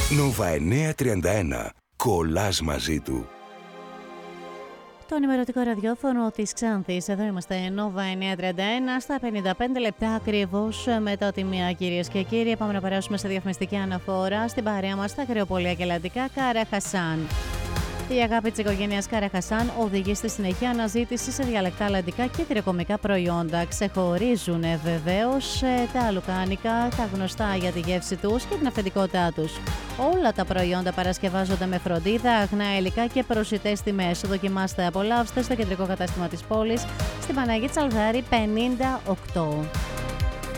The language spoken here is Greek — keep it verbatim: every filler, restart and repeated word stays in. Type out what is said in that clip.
Νόβα εννιακόσια τριάντα ένα. Κολλάς μαζί του. Το ενημερωτικό ραδιόφωνο της Ξάνθης. Εδώ είμαστε, Νόβα εννιακόσια τριάντα ένα, στα πενήντα πέντε λεπτά ακριβώς μετά τη μία, κυρίες και κύριοι. Πάμε να περάσουμε σε διαφημιστική αναφορά στην παρέα μας στα κρεοπολία και λαντικά Καραχασάν. Η αγάπη της οικογένειας Καραχασάν οδηγεί στη συνεχή αναζήτηση σε διαλεκτά λαντικά και τυροκομικά προϊόντα. Ξεχωρίζουν βεβαίως τα λουκάνικα, τα γνωστά για τη γεύση τους και την αυθεντικότητά τους. Όλα τα προϊόντα παρασκευάζονται με φροντίδα, αγνά υλικά και προσιτές τιμές. Δοκιμάστε, απολαύστε στο κεντρικό κατάστημα της πόλης, στην Παναγία Τσαλδάρη πενήντα οκτώ.